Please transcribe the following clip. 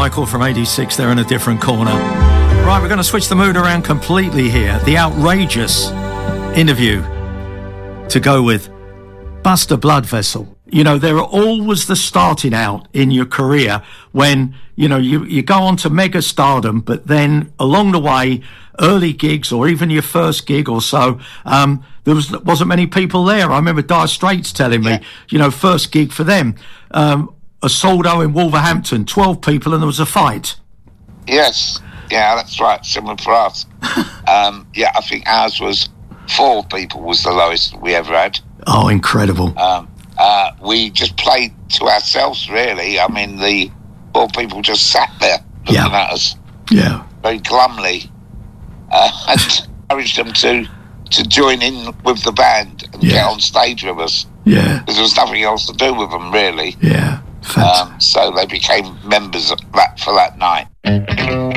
Michael from 86 there in a different corner. Right, we're going to switch the mood around completely here. The outrageous interview to go with Buster Bloodvessel. You know, there are always the starting out in your career when, you know, you go on to mega stardom, but then along the way, early gigs or even your first gig or so, there wasn't many people there. I remember Dire Straits telling me, you know, first gig for them, a Soldo in Wolverhampton, 12 people and there was a fight. Yes, yeah, that's right, similar for us. Yeah, I think ours was 4 people was the lowest we ever had. Oh, incredible. We just played to ourselves, really. I mean, the 4 people just sat there looking at us very glumly, and encouraged them to join in with the band and get on stage with us. Yeah. Because there was nothing else to do with them, really. Yeah. So they became members of that for that night.